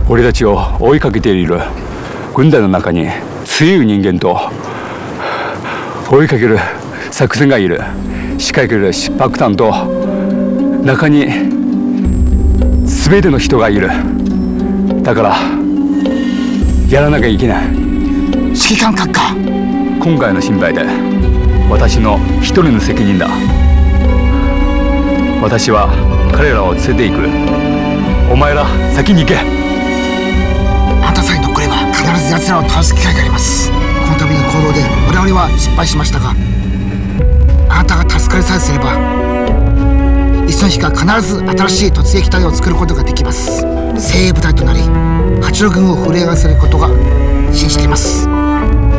俺たちを追いかけている軍隊の中に強い人間と追いかける作戦がいる、仕掛ける爆弾と中に全ての人がいる。だからやらなきゃいけない。 指揮官閣下、 今回の心配で私の一人の責任だ。私は彼らを連れて行く。お前ら先に行け。 あなたさえ残れば必ず奴らを倒す機会があります。この度の行動で我々は失敗しましたが、あなたが助かりさえすればいつの日か必ず新しい突撃隊を作ることができます。精鋭部隊となり八路軍を震え上がらせることが信じています。